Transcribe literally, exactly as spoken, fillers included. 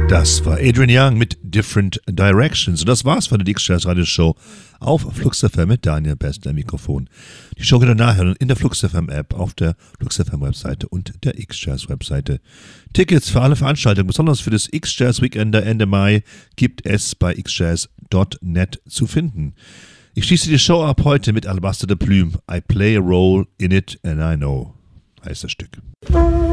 Das war Adrian Young mit Different Directions. Und das war's von der X-Jazz Radio Show auf Flux F M mit Daniel Best am Mikrofon. Die Show könnt ihr nachhören in der Flux F M App, auf der Flux F M Webseite und der X-Jazz Webseite. Tickets für alle Veranstaltungen, besonders für das X-Jazz Weekender Ende Mai, gibt es bei x jazz punkt net zu finden. Ich schließe die Show ab heute mit Alabaster de Plume. I play a role in it and I know. Heißt das Stück.